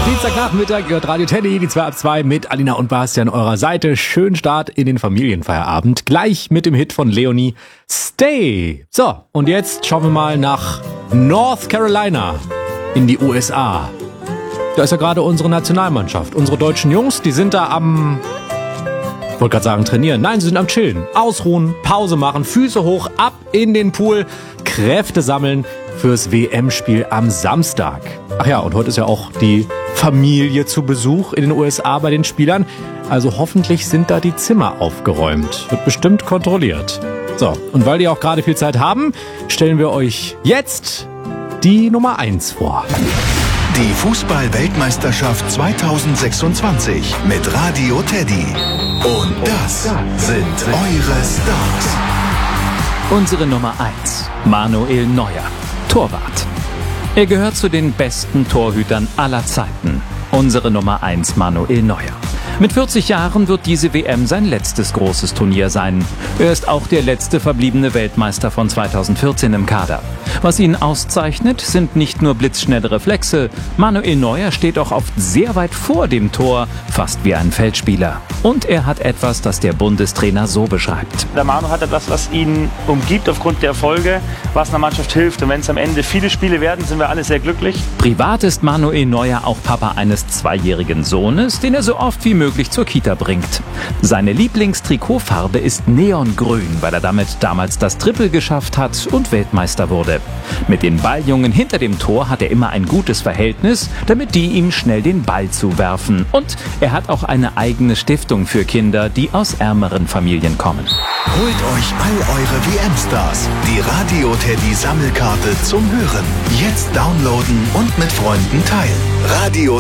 Dienstagnachmittag gehört Radio Teddy, die 2 ab 2 mit Alina und Basti an eurer Seite. Schönen Start in den Familienfeierabend. Gleich mit dem Hit von Leonie, Stay. So, und jetzt schauen wir mal nach North Carolina in die USA. Da ist ja gerade unsere Nationalmannschaft. Unsere deutschen Jungs, die sind da am... Ich wollte gerade sagen trainieren. Nein, sie sind am Chillen. Ausruhen, Pause machen, Füße hoch, ab in den Pool, Kräfte sammeln fürs WM-Spiel am Samstag. Ach ja, und heute ist ja auch die Familie zu Besuch in den USA bei den Spielern. Also hoffentlich sind da die Zimmer aufgeräumt. Wird bestimmt kontrolliert. So, und weil die auch gerade viel Zeit haben, stellen wir euch jetzt die Nummer 1 vor. Die Fußball-Weltmeisterschaft 2026 mit Radio Teddy. Und das sind eure Stars. Unsere Nummer 1, Manuel Neuer, Torwart. Er gehört zu den besten Torhütern aller Zeiten. Unsere Nummer 1, Manuel Neuer. Mit 40 Jahren wird diese WM sein letztes großes Turnier sein. Er ist auch der letzte verbliebene Weltmeister von 2014 im Kader. Was ihn auszeichnet, sind nicht nur blitzschnelle Reflexe. Manuel Neuer steht auch oft sehr weit vor dem Tor, fast wie ein Feldspieler. Und er hat etwas, das der Bundestrainer so beschreibt. Der Manu hat etwas, was ihn umgibt aufgrund der Erfolge, was einer Mannschaft hilft. Und wenn es am Ende viele Spiele werden, sind wir alle sehr glücklich. Privat ist Manuel Neuer auch Papa eines 2-jährigen Sohnes, den er so oft wie möglich zur Kita bringt. Seine Lieblingstrikotfarbe ist Neongrün, weil er damit damals das Triple geschafft hat und Weltmeister wurde. Mit den Balljungen hinter dem Tor hat er immer ein gutes Verhältnis, damit die ihm schnell den Ball zuwerfen. Und er hat auch eine eigene Stiftung für Kinder, die aus ärmeren Familien kommen. Holt euch all eure WM-Stars. Die Radio Teddy Sammelkarte zum Hören. Jetzt downloaden und mit Freunden teilen. Radio